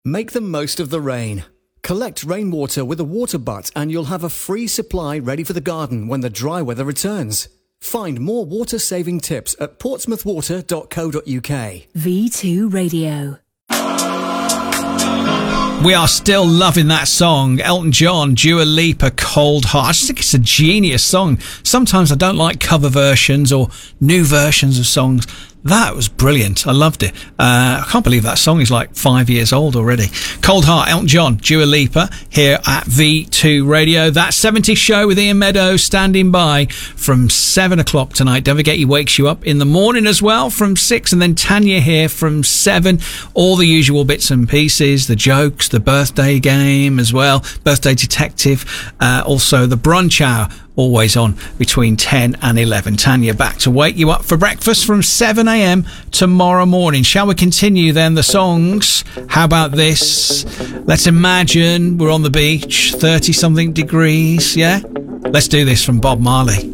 Make the most of the rain. Collect rainwater with a water butt and you'll have a free supply ready for the garden when the dry weather returns. Find more water-saving tips at portsmouthwater.co.uk. V2 Radio. We are still loving that song. Elton John, Dua Lipa, Cold Heart. I just think it's a genius song. Sometimes I don't like cover versions or new versions of songs. That was brilliant. I loved it. I can't believe that song is like 5 years old already. Cold Heart, Elton John, Dua Lipa, here at V2 Radio. That 70s show with Ian Meadows standing by from 7 o'clock tonight. Don't forget he wakes you up in the morning as well from 6. And then Tanya here from 7. All the usual bits and pieces, the jokes, the birthday game as well, Birthday Detective, also the brunch hour. Always on between 10 and 11. Tanya back to wake you up for breakfast from 7 a.m. tomorrow morning. Shall we continue then the songs? How about this? Let's imagine we're on the beach, 30-something degrees, yeah? Let's do this from Bob Marley.